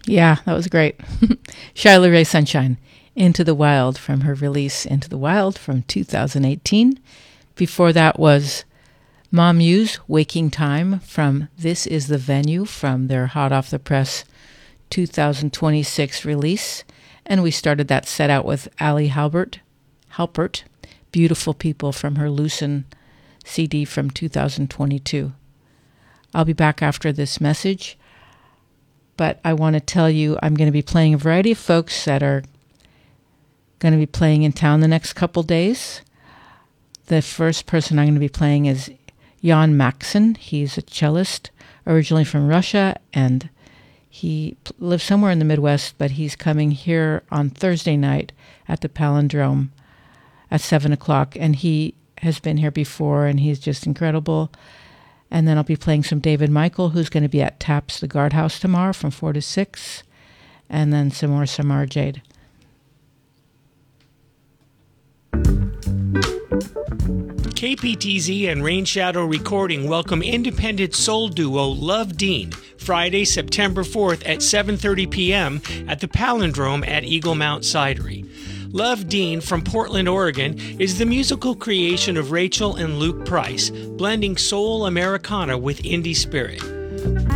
Yeah, that was great. Shyla Ray Sunshine, Into the Wild, from her release Into the Wild from 2018. Before that was Ma Muse, Waking Time, from This Is the Venue, from their hot off the press 2026 release. And we started that set out with Ali Halpert, Beautiful People, from her Lucen CD from 2022. I'll be back after this message, but I want to tell you I'm going to be playing a variety of folks that are going to be playing in town the next couple days. The first person I'm going to be playing is Jan Maxson. He's a cellist, originally from Russia, and he lives somewhere in the Midwest, but he's coming here on Thursday night at the Palindrome at 7 o'clock, and he has been here before, and he's just incredible. And then I'll be playing some David Michael, who's going to be at Taps, the Guardhouse, tomorrow from 4 to 6, and then some more Samar Jade. KPTZ and Rain Shadow Recording welcome independent soul duo Love Dean, Friday, September 4th at 7:30 p.m. at the Palindrome at Eagle Mount Cidery. Love Dean from Portland, Oregon, is the musical creation of Rachel and Luke Price, blending soul Americana with indie spirit.